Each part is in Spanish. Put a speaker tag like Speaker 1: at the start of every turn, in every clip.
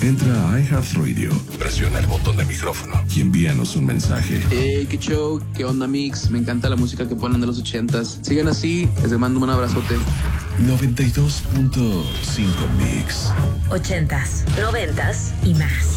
Speaker 1: Entra a iHeartRadio, presiona el botón de micrófono y envíanos un mensaje.
Speaker 2: Hey, qué show, qué onda, Mix. Me encanta la música que ponen de los 80s. Sigan así, les mando un abrazote.
Speaker 1: 92.5 Mix.
Speaker 3: 80s, 90s y más.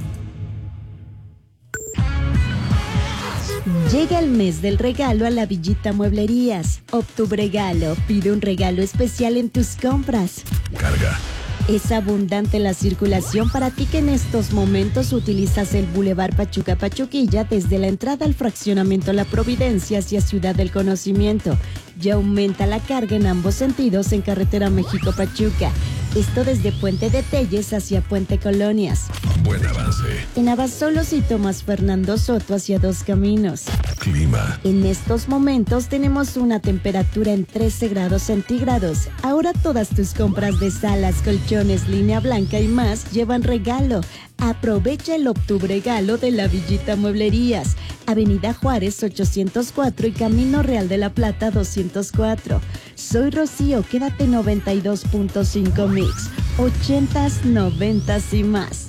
Speaker 4: Llega el mes del regalo a la Villita Mueblerías. Obtubregalo, pide un regalo especial en tus compras.
Speaker 1: Carga.
Speaker 4: Es abundante la circulación para ti que en estos momentos utilizas el Boulevard Pachuca-Pachuquilla desde la entrada al fraccionamiento La Providencia hacia Ciudad del Conocimiento. Ya aumenta la carga en ambos sentidos en carretera México-Pachuca. Esto desde Puente de Telles hacia Puente Colonias.
Speaker 1: Buen avance.
Speaker 4: En Abasolos y Tomás Fernando Soto hacia Dos Caminos.
Speaker 1: Clima.
Speaker 4: En estos momentos tenemos una temperatura en 13 grados centígrados. Ahora todas tus compras de salas, colchones, línea blanca y más llevan regalo. Aprovecha el Obtubregalo de la Villita Mueblerías. Avenida Juárez 804 y Camino Real de la Plata 204. Soy Rocío, quédate 92.5 Mix. 80s, 90s y más.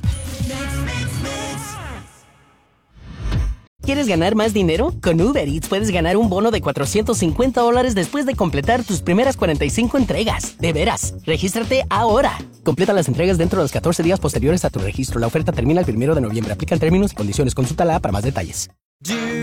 Speaker 5: ¿Quieres ganar más dinero? Con Uber Eats puedes ganar un bono de $450 después de completar tus primeras 45 entregas. ¡De veras! ¡Regístrate ahora! Completa las entregas dentro de los 14 días posteriores a tu registro. La oferta termina el 1 de noviembre. Aplican términos y condiciones. Consúltala para más detalles.